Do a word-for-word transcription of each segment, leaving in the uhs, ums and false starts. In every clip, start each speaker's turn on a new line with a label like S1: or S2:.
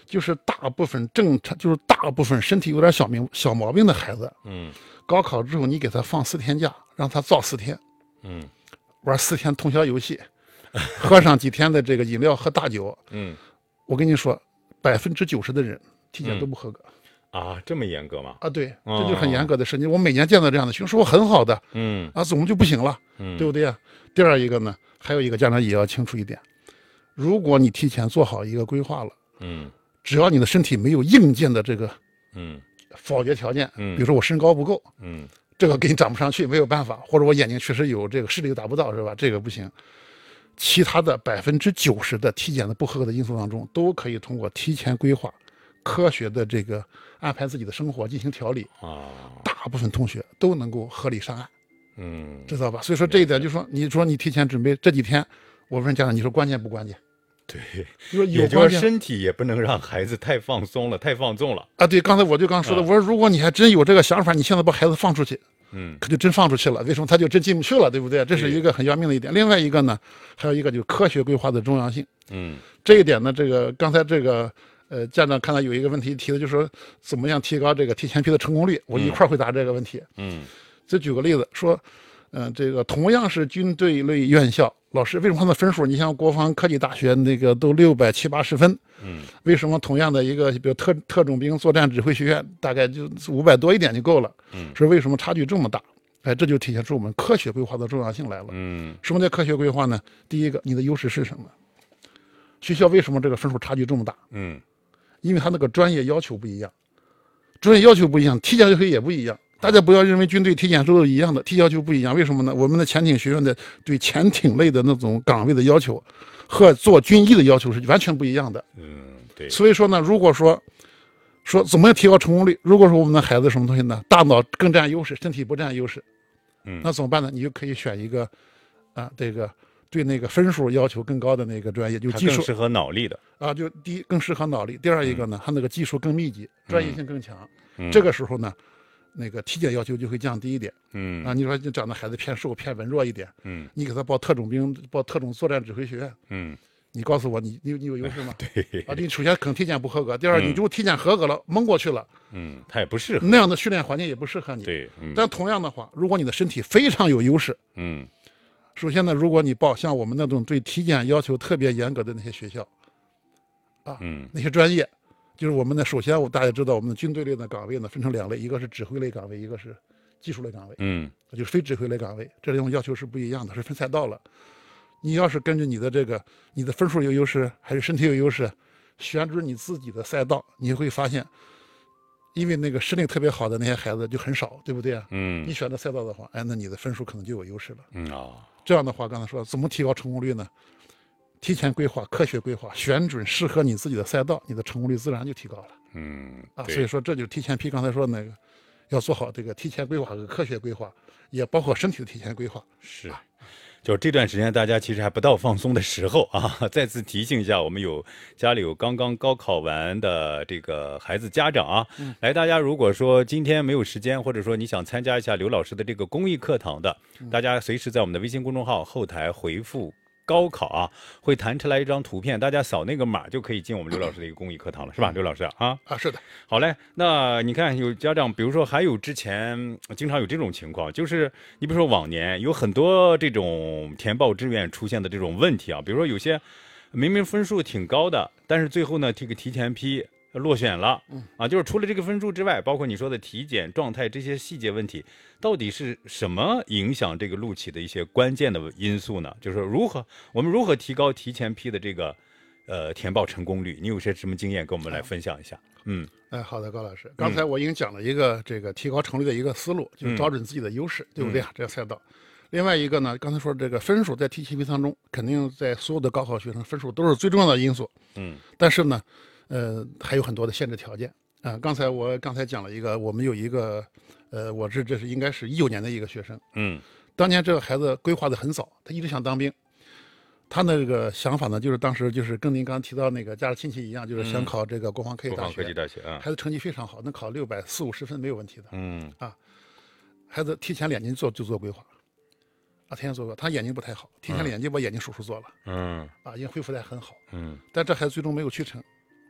S1: 就是大部分正常，就是大部分身体有点小病小毛病的孩子，
S2: 嗯，
S1: 高考之后你给他放四天假，让他造四天，
S2: 嗯，
S1: 玩四天通宵游戏，喝上几天的这个饮料和大酒，
S2: 嗯，
S1: 我跟你说，百分之九十的人体检都不合格。
S2: 啊，这么严格吗？
S1: 啊，对，
S2: 哦
S1: 这就很严格的事情。我每年见到这样的学生，说我很好的，
S2: 嗯
S1: 啊，怎么就不行了，
S2: 嗯，
S1: 对不对呀？第二一个呢，还有一个家长也要清楚一点，如果你提前做好一个规划了，
S2: 嗯
S1: 只要你的身体没有硬件的这个
S2: 嗯
S1: 否决条件，
S2: 嗯
S1: 比如说我身高不够，
S2: 嗯
S1: 这个给你长不上去，没有办法，或者我眼睛确实有这个视力达不到，是吧？这个不行。其他的百分之九十的体检的不合格的因素当中，都可以通过提前规划、科学的这个安排自己的生活进行调理，
S2: 啊，
S1: 大部分同学都能够合理上岸，
S2: 嗯，
S1: 知道吧？所以说这一点，就说你说你提前准备这几天，我问家长，你说关键不关键？
S2: 对，
S1: 你说有
S2: 也就
S1: 关键
S2: 是身体也不能让孩子太放松了，太放纵了。
S1: 啊？对，刚才我就刚说的，
S2: 啊
S1: 我说如果你还真有这个想法，你现在把孩子放出去，
S2: 嗯
S1: 可就真放出去了，为什么他就真进不去了，对不对？这是一个很要命的一点。另外一个呢，还有一个就是科学规划的重要性。
S2: 嗯
S1: 这一点呢，这个刚才这个呃家长看到有一个问题提的，就是说怎么样提高这个提前批的成功率，我一块儿回答这个问题。
S2: 嗯
S1: 就举个例子说，嗯、呃，这个同样是军队类院校，老师为什么他们分数？你像国防科技大学那个都六百七八十分，
S2: 嗯
S1: 为什么同样的一个比如特特种兵作战指挥学院，大概就五百多一点就够了？
S2: 嗯
S1: 是为什么差距这么大？哎，这就体现出我们科学规划的重要性来了。
S2: 嗯
S1: 什么叫科学规划呢？第一个，你的优势是什么？学校为什么这个分数差距这么大？
S2: 嗯
S1: 因为他那个专业要求不一样，专业要求不一样，体检要求也不一样。大家不要认为军队体检都是一样的，体检要求不一样。为什么呢？我们的潜艇学院的对潜艇类的那种岗位的要求，和做军医的要求是完全不一样的。
S2: 嗯，对，
S1: 所以说呢，如果说说怎么样提高成功率，如果说我们的孩子什么东西呢，大脑更占优势，身体不占优势，
S2: 嗯
S1: 那怎么办呢？你就可以选一个啊，这个对那个分数要求更高的那个专业，就技术
S2: 它更适合脑力的。
S1: 啊，就第一更适合脑力，第二一个呢，它那个技术更密集，专业性更强。
S2: 嗯
S1: 这个时候呢，那个体检要求就会降低一点
S2: 嗯
S1: 啊。你说你长得孩子偏瘦偏文弱一点，
S2: 嗯
S1: 你给他报特种兵、报特种作战指挥学院，
S2: 嗯，
S1: 你告诉我你你你有优势吗？
S2: 对，
S1: 啊，你首先可能体检不合格，第二
S2: 嗯
S1: 你如果体检合格了，蒙过去了，
S2: 嗯，它也不适合。
S1: 那样的训练环境也不适合你。
S2: 对，嗯
S1: 但同样的话，如果你的身体非常有优势，
S2: 嗯
S1: 首先呢，如果你报像我们那种对体检要求特别严格的那些学校，啊，
S2: 嗯
S1: 那些专业，就是我们的首先我大家知道我们的军队类的岗位呢分成两类，一个是指挥类岗位，一个是技术类岗位，
S2: 嗯
S1: 就是非指挥类岗位，这种要求是不一样的，是分赛道了。你要是根据你的这个你的分数有优势，还是身体有优势，选准你自己的赛道，你会发现，因为那个视力特别好的那些孩子就很少，对不对啊？
S2: 嗯
S1: 你选择赛道的话，哎，那你的分数可能就有优势了。
S2: 嗯啊，
S1: 这样的话，刚才说怎么提高成功率呢？提前规划、科学规划，选准适合你自己的赛道，你的成功率自然就提高了
S2: 嗯
S1: 啊。
S2: 对
S1: 所以说，这就是提前批刚才说的那个，要做好这个提前规划和科学规划，也包括身体的提前规划。
S2: 是。就这段时间，大家其实还不到放松的时候啊！再次提醒一下，我们有家里有刚刚高考完的这个孩子家长啊，
S1: 嗯、
S2: 来，大家如果说今天没有时间，或者说你想参加一下刘老师的这个公益课堂的，
S1: 嗯、
S2: 大家随时在我们的微信公众号后台回复高考啊，会弹出来一张图片，大家扫那个码就可以进我们刘老师的一个公益课堂了，是吧？刘老师啊
S1: 啊，是的。
S2: 好嘞，那你看有家长，比如说还有之前经常有这种情况，就是你比如说往年有很多这种填报志愿出现的这种问题啊，比如说有些明明分数挺高的，但是最后呢这个提前批落选了，啊，就是除了这个分数之外，包括你说的体检状态这些细节问题，到底是什么影响这个录取的一些关键的因素呢？就是如何我们如何提高提前批的这个呃填报成功率？你有些什么经验跟我们来分享一下？嗯，
S1: 哎，好的，高老师，刚才我已经讲了一个这个提高成功率的一个思路，就是找准自己的优势，
S2: 嗯、
S1: 对不对啊？这个赛道。另外一个呢，刚才说这个分数在提前批当中，肯定在所有的高考学生分数都是最重要的因素。
S2: 嗯，
S1: 但是呢，呃，还有很多的限制条件啊、呃。刚才我刚才讲了一个，我们有一个，呃，我这这是应该是一九年的一个学生，
S2: 嗯，
S1: 当年这个孩子规划的很早，他一直想当兵。他那个想法呢，就是当时就是跟您刚刚提到那个家里亲戚一样，就是想考这个国防科技大学。
S2: 国防科技大学啊，
S1: 孩子成绩非常好，能考六百四五十分没有问题的。
S2: 嗯
S1: 啊，孩子提前两年做就做规划，啊，提前做过，他眼睛不太好，提前两年把眼睛手术做了。
S2: 嗯，
S1: 啊，已经恢复得很好。
S2: 嗯，
S1: 但这孩子最终没有去成。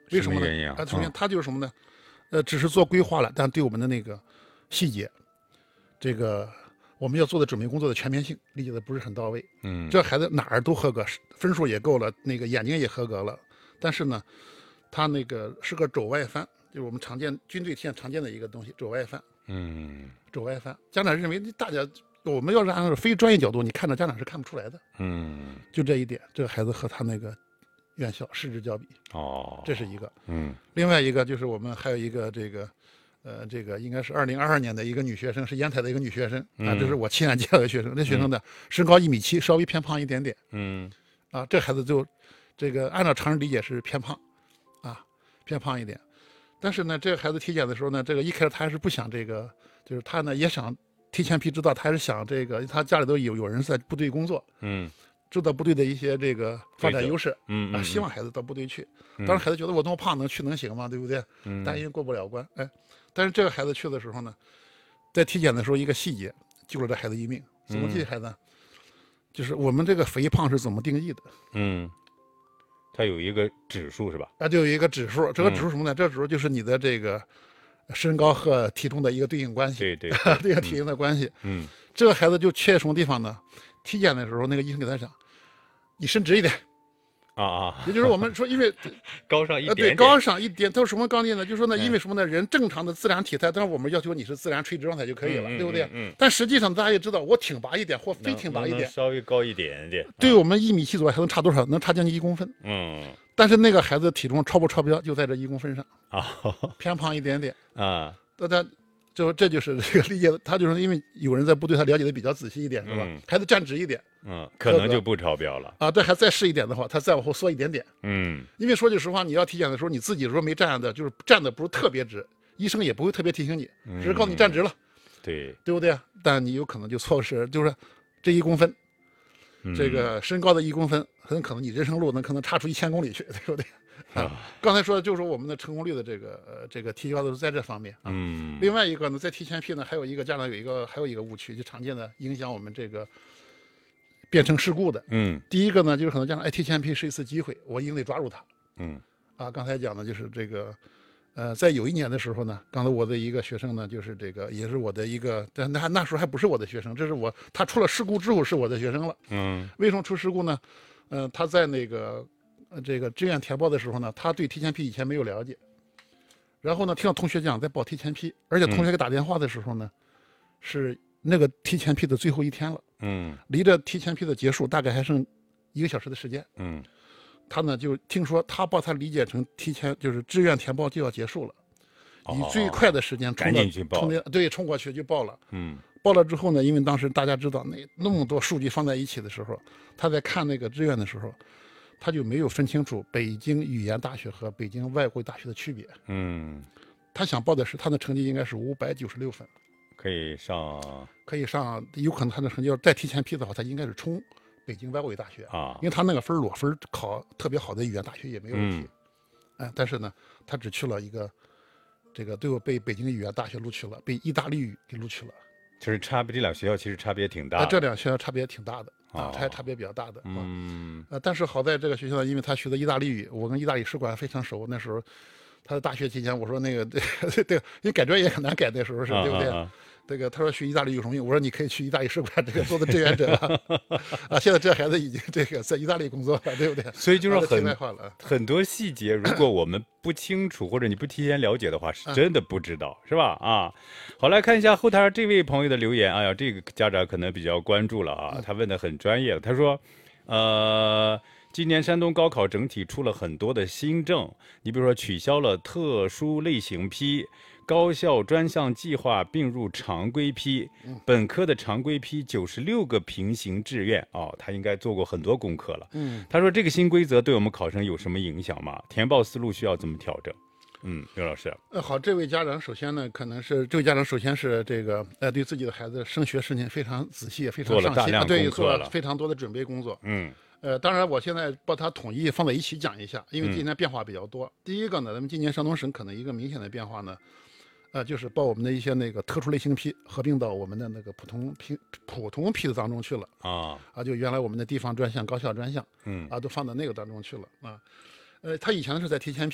S1: 为什么呢？
S2: 原因啊？
S1: 啊，首先它就是什么呢？呃，只是做规划了，但对我们的那个细节，这个我们要做的准备工作的全面性理解的不是很到位。
S2: 嗯，
S1: 这孩子哪儿都合格，分数也够了，那个眼睛也合格了，但是呢，他那个是个肘外翻，就是我们常见军队现在常见的一个东西，肘外翻。
S2: 嗯，
S1: 肘外翻，家长认为大家我们要是按照非专业角度，你看着家长是看不出来的。
S2: 嗯，
S1: 就这一点，这个孩子和他那个院校失之交臂。
S2: 哦，
S1: 这是一个。
S2: 嗯，
S1: 另外一个就是我们还有一个这个，呃，这个应该是二零二二年的一个女学生，是烟台的一个女学生啊，这是我亲眼见到的学生。这学生呢，身高一米七，稍微偏胖一点点。
S2: 嗯，
S1: 啊，这孩子就这个按照常人理解是偏胖，啊，偏胖一点。但是呢，这个孩子体检的时候呢，这个一开始他还是不想这个，就是他呢也想提前批知道，他还是想这个，他家里头有有人在部队工作，
S2: 嗯，
S1: 知道部队的一些这个发展优势，
S2: 嗯
S1: 啊，希望孩子到部队去。当然，孩子觉得我这么胖能去能行吗？对不对？
S2: 嗯，
S1: 担心过不了关，哎，但是这个孩子去的时候呢，在体检的时候一个细节救了这孩子一命。怎么救孩子？就是我们这个肥胖是怎么定义的？
S2: 嗯。它有一个指数是吧？
S1: 啊，就有一个指数，这个指数什么呢？嗯、这指数就是你的这个身高和体重的一个对应关系。
S2: 对对，
S1: 这个体应的关系。
S2: 嗯，
S1: 这个孩子就缺什么地方呢？体检的时候，那个医生给他讲，你伸直一点。
S2: 啊啊，
S1: 也就是我们说，因为
S2: 高上一点
S1: 点，对，高上一点，他说什么高低呢？就是说呢，因为什么呢？人正常的自然体态，但是我们要求你是自然垂直状态就可以了，
S2: 嗯、
S1: 对不对？
S2: 嗯。嗯
S1: 但实际上大家也知道，我挺拔一点或非挺拔一点，
S2: 稍微高一点点，
S1: 对我们一米七左右还能差多少？能差将近一公分。
S2: 嗯。
S1: 但是那个孩子体重超不超标，就在这一公分上
S2: 啊，
S1: 偏胖一点点
S2: 啊。
S1: 那他就这就是这个理解，他就是因为有人在部队，他了解的比较仔细一点，是吧？
S2: 嗯、
S1: 孩子站直一点，
S2: 嗯，可能就不超标了
S1: 啊。这还再试一点的话，他再往后缩一点点，
S2: 嗯。
S1: 因为说句实话，你要体检的时候，你自己如果没站的，就是站的不是特别直，医生也不会特别提醒你，只是告诉你站直了，
S2: 嗯、对
S1: 对不对？但你有可能就错失，就是这一公分，
S2: 嗯、
S1: 这个身高的一公分，很可能你人生路能可能差出一千公里去，对不对？啊，刚才说的就是说我们的成功率的这个呃这个提高都是在这方面啊。
S2: 嗯。
S1: 另外一个呢，在提前批呢，还有一个家长有一个还有一个误区，就常见的影响我们这个变成事故的。
S2: 嗯。
S1: 第一个呢，就是可能家长哎提前批是一次机会，我一定得抓住它。
S2: 嗯。
S1: 啊，刚才讲的就是这个，呃，在有一年的时候呢，刚才我的一个学生呢，就是这个也是我的一个，但那那时候还不是我的学生，这是我他出了事故之后是我的学生了。
S2: 嗯。
S1: 为什么出事故呢？嗯、呃，他在那个。呃，这个志愿填报的时候呢，他对提前批以前没有了解，然后呢，听到同学讲在报提前批，而且同学给打电话的时候呢，是那个提前批的最后一天了，
S2: 嗯，
S1: 离着提前批的结束大概还剩一个小时的时间，
S2: 嗯，
S1: 他呢就听说他把他理解成提前就是志愿填报就要结束了，
S2: 哦、
S1: 以最快的时间冲
S2: 赶紧去报，
S1: 冲对，冲过去就报了，
S2: 嗯，
S1: 报了之后呢，因为当时大家知道那那么多数据放在一起的时候，他在看那个志愿的时候。他就没有分清楚北京语言大学和北京外国语大学的区别。
S2: 嗯，
S1: 他想报的是他的成绩应该是五百九十六分，
S2: 可以上，
S1: 可以上，有可能他的成绩要再提前批的话，他应该是冲北京外国语大学
S2: 啊，
S1: 因为他那个分裸分考特别好的语言大学也没有问题。嗯，哎，但是呢，他只去了一个，这个最后被北京语言大学录取了，被意大利语给录取了。
S2: 就是差别，这两学校其实差别挺大的。
S1: 啊，这两学校差别挺大的。啊，差差别比较大的，
S2: 嗯，
S1: 呃，但是好在这个学校呢，因为他学的意大利语，我跟意大利使馆非常熟。那时候，他的大学期间，我说那个对对，因为改专业很难改，那时候是、
S2: 啊、
S1: 对不对？
S2: 啊啊
S1: 这个他说学意大利有什么用？我说你可以去意大利使馆这个做的志愿者了啊。现在这孩子已经这个在意大利工作了，对不对？
S2: 所以就是很
S1: 了
S2: 很多细节，如果我们不清楚或者你不提前了解的话，是真的不知道，是吧？啊，好，来看一下后台这位朋友的留言。哎呀，这个家长可能比较关注了啊，他问的很专业。他说，呃。今年山东高考整体出了很多的新政，你比如说取消了特殊类型批，高校专项计划并入常规批，本科的常规批九十六个平行志愿哦，他应该做过很多功课了。
S1: 嗯，
S2: 他说这个新规则对我们考生有什么影响吗？填报思路需要怎么调整？嗯，刘老师，
S1: 呃，好，这位家长首先呢，可能是这位家长首先是这个呃，对自己的孩子升学事情非常仔细，非常上心，
S2: 做了大量
S1: 对，
S2: 功课
S1: 做了非常多的准备工作。
S2: 嗯。
S1: 呃，当然，我现在把它统一放在一起讲一下，因为今年变化比较多。嗯、第一个呢，咱们今年山东省可能一个明显的变化呢，呃，就是把我们的一些那个特殊类型批合并到我们的那个普通批普通批的当中去了
S2: 啊
S1: 啊，就原来我们的地方专项、高校专项，
S2: 嗯
S1: 啊，都放到那个当中去了啊。呃，他以前是在提前批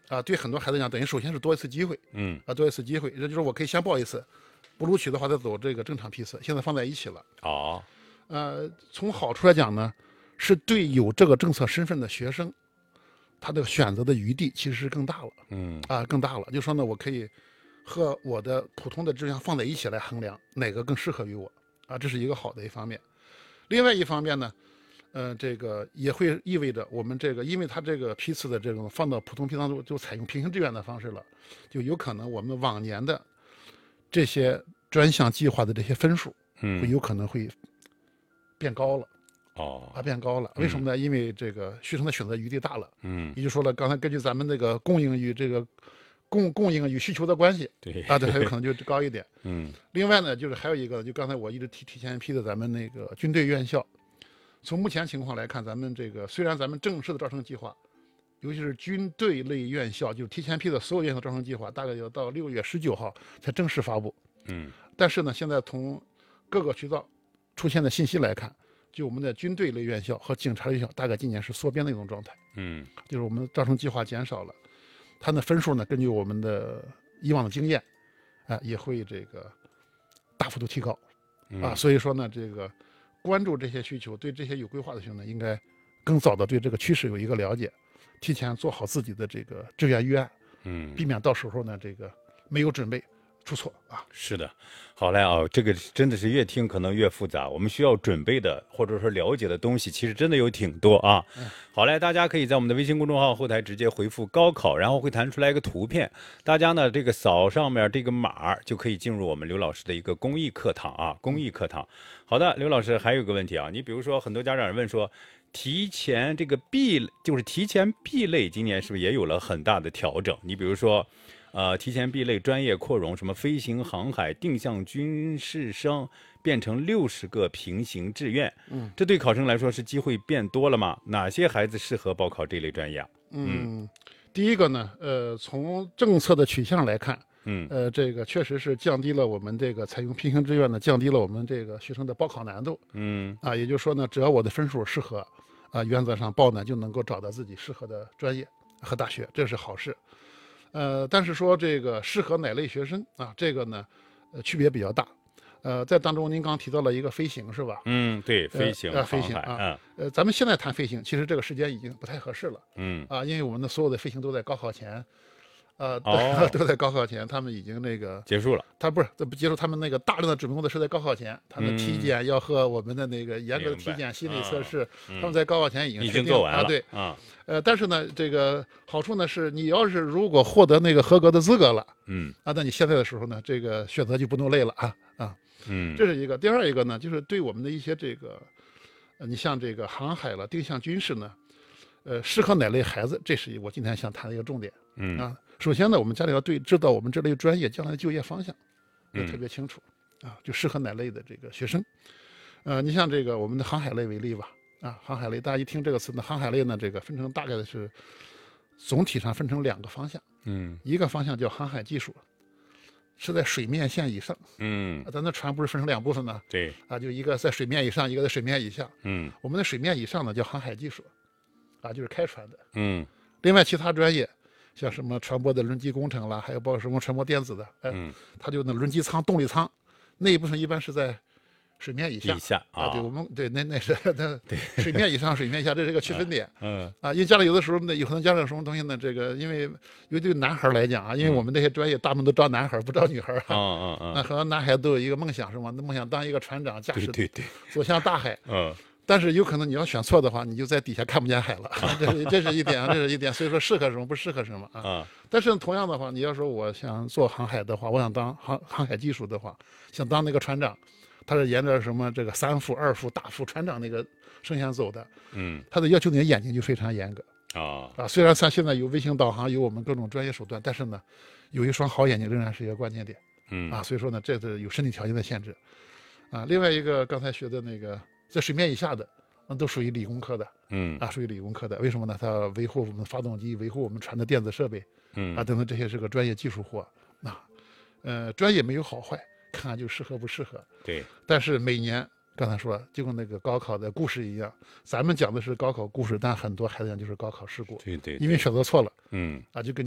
S1: 啊，对很多孩子讲，等于首先是多一次机会
S2: 嗯，
S1: 啊，多一次机会，也就是说我可以先报一次，不录取的话再走这个正常批次，现在放在一起了。
S2: 哦，
S1: 呃，从好处来讲呢，是对有这个政策身份的学生，他的选择的余地其实是更大了
S2: 嗯
S1: 啊，更大了。就说呢，我可以和我的普通的志愿放在一起来衡量哪个更适合于我啊，这是一个好的一方面。另外一方面呢，呃，这个也会意味着我们这个，因为它这个批次的这种放到普通批当中就采用平行志愿的方式了，就有可能我们往年的这些专项计划的这些分数，会
S2: 嗯，
S1: 有可能会变高了。
S2: 哦，
S1: 啊，变高了，为什么呢？因为这个学生的选择余地大了。
S2: 嗯，
S1: 也就说了，刚才根据咱们那个供应与这个供供应与需求的关系
S2: 对，
S1: 啊，对，还有可能就高一点。
S2: 嗯
S1: 另外呢，就是还有一个，就刚才我一直提提前批的咱们那个军队院校，从目前情况来看，咱们这个虽然咱们正式的招生计划，尤其是军队类院校，就是提前批的所有院校招生计划，大概要到六月十九号才正式发布。
S2: 嗯
S1: 但是呢，现在从各个渠道出现的信息来看，就我们的军队类院校和警察类院校，大概今年是缩编的一种状态，
S2: 嗯
S1: 就是我们的招生计划减少了，它的分数呢，根据我们的以往的经验，啊、也会这个大幅度提高
S2: 嗯
S1: 啊。所以说呢，这个关注这些需求，对这些有规划的学生呢，应该更早的对这个趋势有一个了解，提前做好自己的这个志愿预案，
S2: 嗯，
S1: 避免到时候呢这个没有准备出错啊。
S2: 是的，好嘞啊，这个真的是越听可能越复杂，我们需要准备的或者说了解的东西，其实真的有挺多啊。好嘞，大家可以在我们的微信公众号后台直接回复高考，然后会弹出来一个图片，大家呢这个扫上面这个码就可以进入我们刘老师的一个公益课堂啊，公益课堂。好的，刘老师还有个问题啊，你比如说很多家长问说，提前这个 B 就是提前 B 类今年是不是也有了很大的调整？你比如说。呃，提前 B 类专业扩容，什么飞行、航海、定向军事生，变成六十个平行志愿。
S1: 嗯，
S2: 这对考生来说是机会变多了吗？哪些孩子适合报考这类专业啊？
S1: 嗯，第一个呢，呃，从政策的取向来看，
S2: 嗯
S1: 呃，这个确实是降低了我们这个采用平行志愿呢，降低了我们这个学生的报考难度
S2: 嗯
S1: 啊。也就是说呢，只要我的分数适合，啊，原则上报呢就能够找到自己适合的专业和大学，这是好事。呃，但是说这个适合哪类学生啊，这个呢，呃，区别比较大。呃，在当中您刚提到了一个飞行是吧？
S2: 嗯，对，飞行、
S1: 呃、飞
S2: 航海，
S1: 行啊，
S2: 嗯
S1: 呃，咱们现在谈飞行，其实这个时间已经不太合适了
S2: 嗯
S1: 啊，因为我们的所有的飞行都在高考前，呃，
S2: 哦
S1: 都在高考前，他们已经那个，
S2: 结束了。
S1: 他不是这不结束，他们那个大量的准备工作是在高考前，他们的体
S2: 嗯
S1: 检要和我们的那个严格的
S2: 明白
S1: 体检、心理测
S2: 啊
S1: 试，
S2: 嗯
S1: 他们在高考前已经
S2: 已
S1: 确定啊，
S2: 经做完了，
S1: 对，
S2: 啊，
S1: 呃，但是呢，这个好处呢是，你要是如果获得那个合格的资格了
S2: 嗯
S1: 啊，那你现在的时候呢，这个选择就不能累了啊啊，
S2: 嗯，
S1: 这是一个。第二一个呢，就是对我们的一些这个，呃，你像这个航海了、定向军事呢，呃，适合哪类孩子？这是我今天想谈的一个重点
S2: 嗯
S1: 啊。首先呢，我们家里要对知道我们这类专业将来的就业方向要特别清楚啊，就适合哪类的这个学生。呃，你像这个我们的航海类为例吧，啊，航海类大家一听这个词呢，航海类呢，这个分成大概的是总体上分成两个方向，
S2: 嗯
S1: 一个方向叫航海技术，是在水面线以上，
S2: 嗯，
S1: 咱的船不是分成两部分呢？
S2: 对，
S1: 啊，就一个在水面以上，一个在水面以下。
S2: 嗯
S1: 我们的水面以上呢叫航海技术，啊，就是开船的。
S2: 嗯
S1: 另外其他专业，像什么船舶的轮机工程啦，还有包括什么船舶电子的，哎，
S2: 嗯，
S1: 它就那轮机舱、动力舱那一部分一般是在水面以下。
S2: 以下
S1: 啊，对我们对那那是那水面以上、水面以下，这是一个区分点。
S2: 嗯
S1: 啊，因为家里有的时候呢，有可能家长什么东西呢？这个因为尤其对男孩来讲啊，因为我们这些专业大部分都招男孩，不招女孩
S2: 嗯
S1: 啊。
S2: 嗯嗯，
S1: 那很多男孩都有一个梦想是吗？那梦想当一个船长，驾驶
S2: 对对对，
S1: 走向大海。
S2: 嗯
S1: 但是有可能你要选错的话，你就在底下看不见海了。这是这是一点啊，这是一点。所以说适合什么不适合什么啊。
S2: 啊
S1: 但是同样的话，你要说我想做航海的话，我想当航航海技术的话，想当那个船长，他是沿着什么这个三副、二副、大副船长那个升线走的，
S2: 嗯
S1: 他的要求你的眼睛就非常严格
S2: 啊
S1: 啊。虽然他现在有卫星导航，有我们各种专业手段，但是呢，有一双好眼睛仍然是一个关键点
S2: 嗯
S1: 啊。所以说呢，这是有身体条件的限制啊。另外一个刚才学的那个在水面以下的，那都属于理工科的
S2: 嗯
S1: 啊，属于理工科的。为什么呢？它维护我们发动机，维护我们船的电子设备
S2: 嗯
S1: 啊，等等，这些是个专业技术活啊。呃，专业没有好坏，看看就适合不适合。
S2: 对，
S1: 但是每年刚才说了，就跟那个高考的故事一样，咱们讲的是高考故事，但很多孩子讲就是高考事故，
S2: 对对，
S1: 因为选择错了
S2: 嗯。
S1: 啊，就跟。